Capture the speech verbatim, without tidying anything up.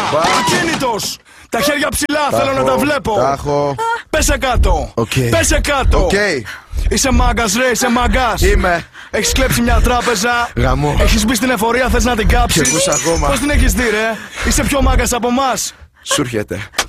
Ακίνητος. Τα χέρια ψηλά, θέλω να τα βλέπω. Τα έχω. Πέσε κάτω. Okay. Πέσε κάτω. Okay. Είσαι μάγκας ρε, είσαι μάγκας. Είμαι. Έχεις κλέψει μια τράπεζα. Γαμό. Έχεις μπει στην εφορία, θες να την κάψεις. Και πούς ακόμα. Πώς την έχεις δει ρε? Είσαι πιο μάγκας από μας. Σου έρχεται.